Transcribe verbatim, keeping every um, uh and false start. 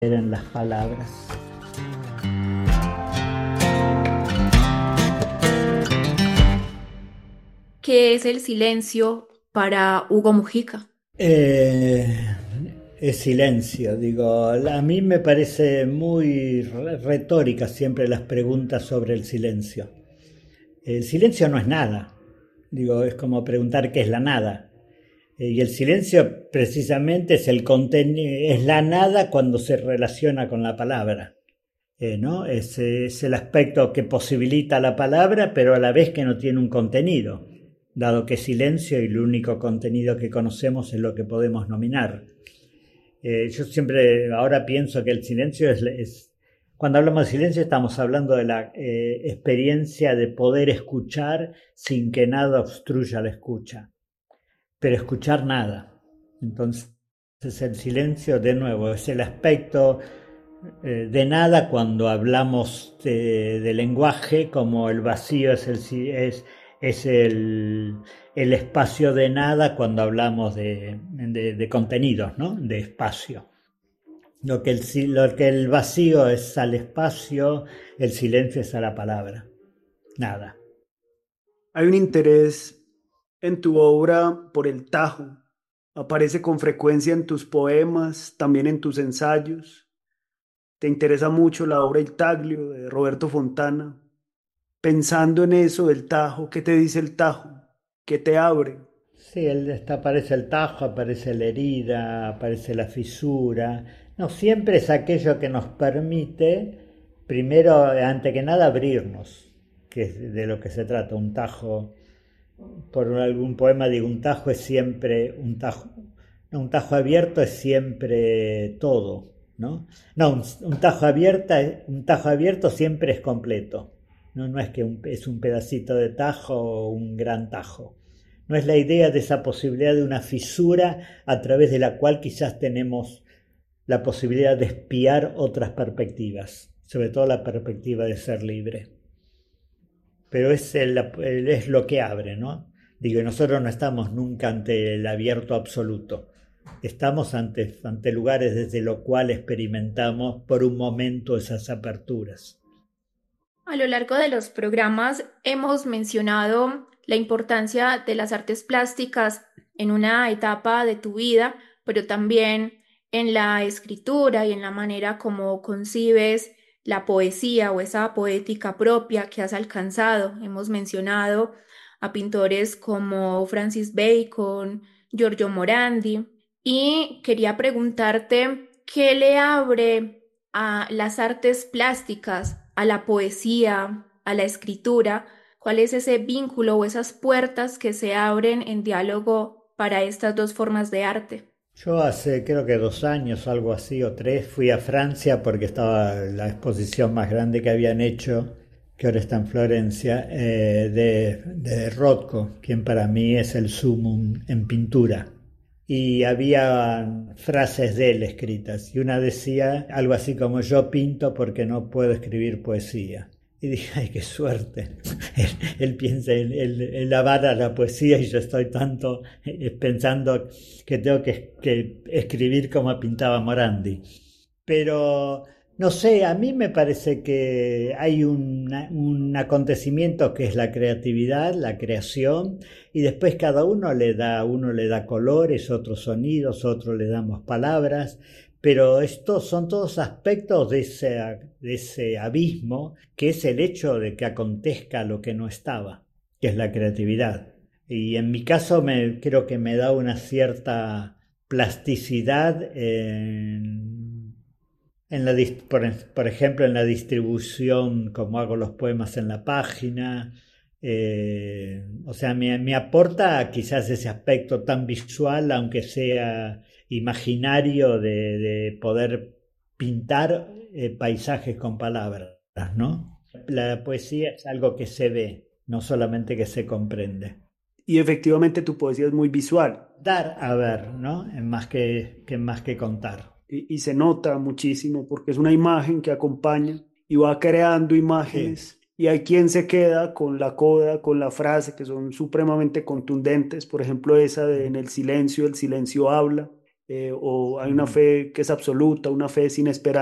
en las palabras. ¿Qué es el silencio para Hugo Mujica? Eh, es silencio, digo, a mí me parece muy retórica siempre las preguntas sobre el silencio. El silencio no es nada, digo, es como preguntar qué es la nada. Eh, Y el silencio precisamente es, el conten- es la nada cuando se relaciona con la palabra. Eh, ¿no? Es, es el aspecto que posibilita la palabra, pero a la vez que no tiene un contenido, dado que es silencio y el único contenido que conocemos es lo que podemos nominar. Eh, yo siempre ahora pienso que el silencio es, es cuando hablamos de silencio estamos hablando de la eh, experiencia de poder escuchar sin que nada obstruya la escucha, pero escuchar nada. Entonces el silencio, de nuevo, es el aspecto eh, de nada cuando hablamos de, de lenguaje, como el vacío es el, es, es el, el espacio de nada cuando hablamos de, de, de contenidos, ¿no? De espacio. Lo que, el, lo que el vacío es al espacio, el silencio es a la palabra. Nada. Hay un interés en tu obra por el Tajo. Aparece con frecuencia en tus poemas, también en tus ensayos. Te interesa mucho la obra El Taglio de Roberto Fontana. Pensando en eso del Tajo, ¿qué te dice el Tajo? ¿Qué te abre? Sí, el, está, aparece el tajo, aparece la herida, aparece la fisura. No, siempre es aquello que nos permite, primero, antes que nada, abrirnos, que es de lo que se trata. Un tajo, por algún poema digo, un tajo es siempre, un tajo, no, un tajo abierto es siempre todo, ¿no? No, un, un tajo abierto, un tajo abierto siempre es completo. No, no es que un, es un pedacito de tajo o un gran tajo. No es la idea de esa posibilidad de una fisura a través de la cual quizás tenemos la posibilidad de espiar otras perspectivas, sobre todo la perspectiva de ser libre. Pero es, el, es lo que abre, ¿no? Digo, nosotros no estamos nunca ante el abierto absoluto. Estamos ante, ante lugares desde los cuales experimentamos por un momento esas aperturas. A lo largo de los programas hemos mencionado la importancia de las artes plásticas en una etapa de tu vida, pero también en la escritura y en la manera como concibes la poesía o esa poética propia que has alcanzado. Hemos mencionado a pintores como Francis Bacon, Giorgio Morandi, y quería preguntarte qué le abre a las artes plásticas, a la poesía, a la escritura, cuál es ese vínculo o esas puertas que se abren en diálogo para estas dos formas de arte. Yo hace creo que dos años, algo así, o tres, fui a Francia porque estaba la exposición más grande que habían hecho, que ahora está en Florencia, eh, de, de Rothko, quien para mí es el sumum en pintura. Y había frases de él escritas, y una decía algo así como: yo pinto porque no puedo escribir poesía. Y dije, ay, qué suerte. Él, él piensa, él, él, él avala la poesía y yo estoy tanto eh, pensando que tengo que, que escribir como pintaba Morandi. Pero no sé, a mí me parece que hay un, un acontecimiento que es la creatividad, la creación, y después cada uno le da, uno le da colores, otros sonidos, otro le damos palabras, pero estos son todos aspectos de ese, de ese abismo que es el hecho de que acontezca lo que no estaba, que es la creatividad. Y en mi caso me, creo que me da una cierta plasticidad en, en la, por, por ejemplo, en la distribución, como hago los poemas en la página. Eh, o sea, me, me aporta quizás ese aspecto tan visual, aunque sea imaginario, de, de poder pintar eh, paisajes con palabras, ¿no? La poesía es algo que se ve, no solamente que se comprende. Y efectivamente tu poesía es muy visual Dar a ver, ¿no? En más que, que más que contar. y, y se nota muchísimo porque es una imagen que acompaña y va creando Sí. imágenes y hay quien se queda con la coda, con la frase que son supremamente contundentes, por ejemplo esa de en el silencio, el silencio habla. eh, o hay una Mm. fe que es absoluta, una fe sin esperanza.